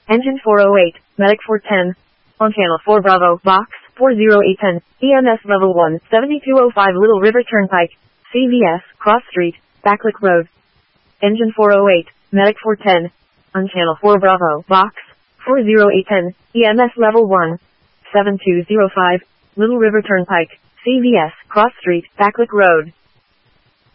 Engine 408, Medic 410. On channel 4 Bravo, box 40810, EMS level 1, 7205 Little River Turnpike, CVS, Cross Street, Backlick Road. Engine 408, Medic 410. On channel 4 Bravo, box 40810, EMS level 1, 7205, Little River Turnpike, CVS, Cross Street, Backlick Road.